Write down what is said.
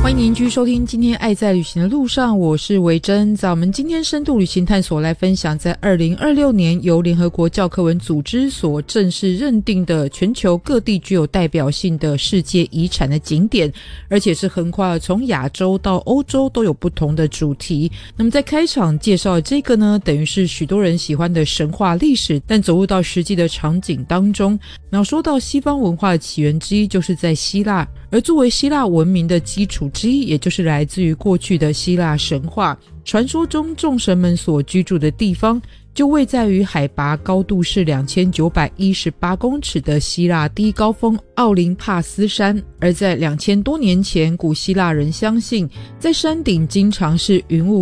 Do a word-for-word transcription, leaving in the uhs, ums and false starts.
欢迎您继续收听今天爱在旅行的路上，我是维珍。在我们今天深度旅行探索来分享，在二零二六年由联合国教科文组织所正式认定的全球各地具有代表性的世界遗产的景点，而且是横跨从亚洲到欧洲都有不同的主题。那么在开场介绍的这个呢，等于是许多人喜欢的神话历史，但走入到实际的场景当中。然后说到西方文化的起源之一就是在希腊，而作为希腊文明的基础之一，也就是来自于过去的希腊神话传说中众神们所居住的地方，就位在于海拔高度是两千九百一十八公尺的希腊第一高峰奥林帕斯山。而在两千多年前，古希腊人相信在山顶经常是云雾